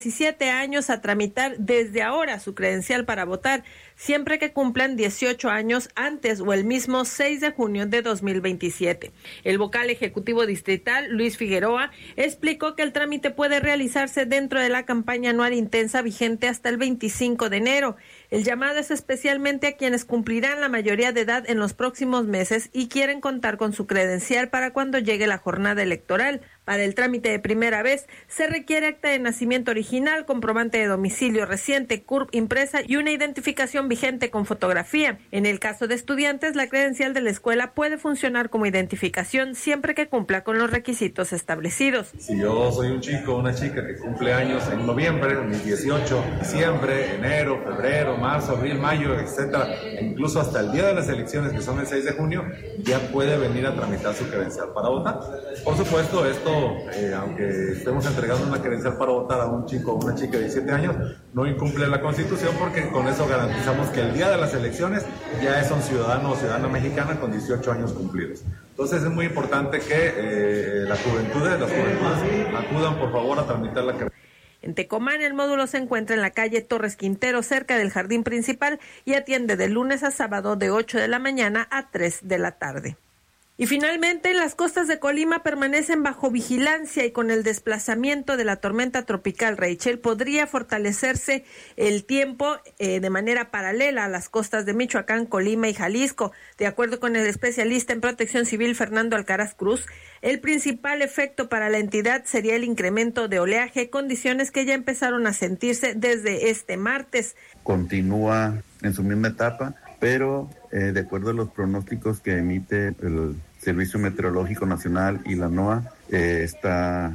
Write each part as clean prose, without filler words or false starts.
17 años a tramitar desde ahora su credencial para votar, siempre que cumplan 18 años antes o el mismo 6 de junio de 2027. El vocal ejecutivo distrital, Luis Figueroa, explicó que el trámite puede realizarse dentro de la campaña anual intensa vigente hasta el 25 de enero. El llamado es especialmente a quienes cumplirán la mayoría de edad en los próximos meses y quieren contar con su credencial para cuando llegue la jornada electoral. Para el trámite de primera vez, se requiere acta de nacimiento original, comprobante de domicilio reciente, CURP impresa y una identificación vigente con fotografía. En el caso de estudiantes, la credencial de la escuela puede funcionar como identificación siempre que cumpla con los requisitos establecidos. Si yo soy un chico o una chica que cumple años en noviembre, mis 18, diciembre, enero, febrero, marzo, abril, mayo, etcétera, incluso hasta el día de las elecciones, que son el 6 de junio, ya puede venir a tramitar su credencial para votar. Por supuesto, esto aunque estemos entregando una credencial para votar a un chico o una chica de 17 años, no incumple la Constitución, porque con eso garantizamos que el día de las elecciones ya es un ciudadano o ciudadana mexicana con 18 años cumplidos. Entonces es muy importante que las juventudes acudan por favor a tramitar la credencial. En Tecomán, el módulo se encuentra en la calle Torres Quintero, cerca del jardín principal, y atiende de lunes a sábado de 8 de la mañana a 3 de la tarde. Y finalmente, las costas de Colima permanecen bajo vigilancia y con el desplazamiento de la tormenta tropical Rachel podría fortalecerse el tiempo de manera paralela a las costas de Michoacán, Colima y Jalisco. De acuerdo con el especialista en protección civil Fernando Alcaraz Cruz, el principal efecto para la entidad sería el incremento de oleaje, condiciones que ya empezaron a sentirse desde este martes. Continúa en su misma etapa, pero de acuerdo a los pronósticos que emite el Servicio Meteorológico Nacional y la NOAA, está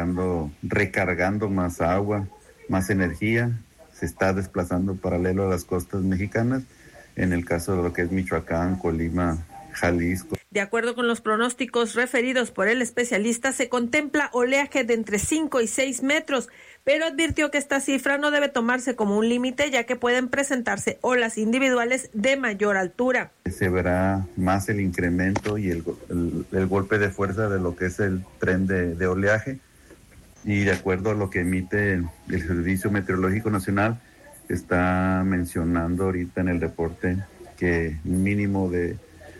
recargando más agua, más energía, se está desplazando paralelo a las costas mexicanas, en el caso de lo que es Michoacán, Colima, Jalisco. De acuerdo con los pronósticos referidos por el especialista, se contempla oleaje de entre 5 y 6 metros, pero advirtió que esta cifra no debe tomarse como un límite, ya que pueden presentarse olas individuales de mayor altura. Se verá más el incremento y el golpe de fuerza de lo que es el tren de oleaje, y de acuerdo a lo que emite el Servicio Meteorológico Nacional, está mencionando ahorita en el reporte que mínimo de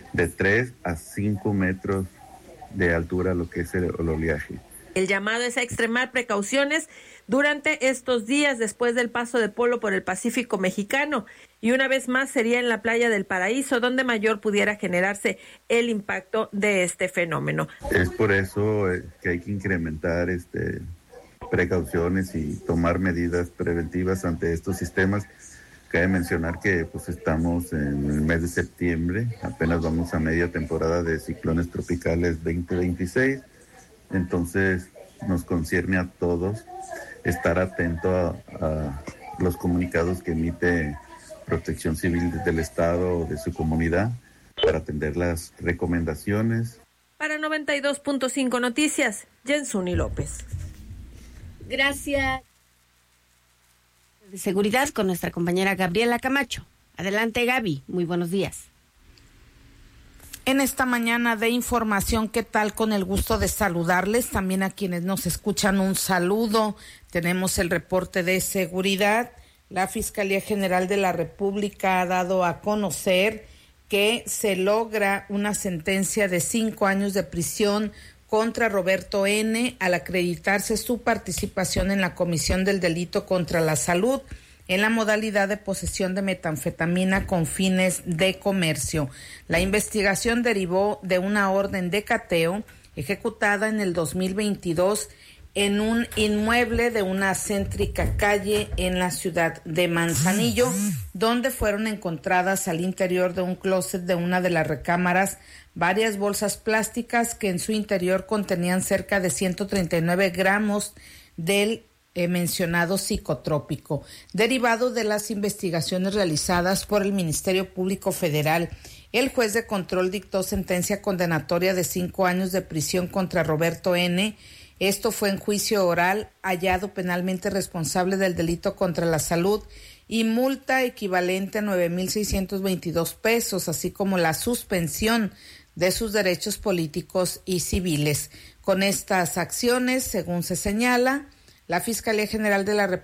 3 a 5 metros de altura lo que es el oleaje. El llamado es a extremar precauciones durante estos días después del paso de Polo por el Pacífico mexicano, y una vez más sería en la playa del Paraíso donde mayor pudiera generarse el impacto de este fenómeno. Es por eso que hay que incrementar precauciones y tomar medidas preventivas ante estos sistemas. Cabe mencionar que pues estamos en el mes de septiembre, apenas vamos a media temporada de ciclones tropicales 2026, entonces nos concierne a todos estar atento a los comunicados que emite Protección Civil del Estado o de su comunidad para atender las recomendaciones. Para 92.5 Noticias, Jensuni López. Gracias. De seguridad con nuestra compañera Gabriela Camacho. Adelante, Gaby. Muy buenos días. En esta mañana de información, ¿qué tal? Con el gusto de saludarles. También a quienes nos escuchan, un saludo. Tenemos el reporte de seguridad. La Fiscalía General de la República ha dado a conocer que se logra una sentencia de 5 años de prisión contra Roberto N. al acreditarse su participación en la comisión del delito contra la salud en la modalidad de posesión de metanfetamina con fines de comercio. La investigación derivó de una orden de cateo ejecutada en el 2022 en un inmueble de una céntrica calle en la ciudad de Manzanillo, donde fueron encontradas al interior de un closet de una de las recámaras varias bolsas plásticas que en su interior contenían cerca de 139 gramos del mencionado psicotrópico, derivado de las investigaciones realizadas por el Ministerio Público Federal. El juez de control dictó sentencia condenatoria de 5 años de prisión contra Roberto N. Esto fue en juicio oral, hallado penalmente responsable del delito contra la salud, y multa equivalente a 9,622 pesos, así como la suspensión de sus derechos políticos y civiles. Con estas acciones, según se señala, La Fiscalía General de la República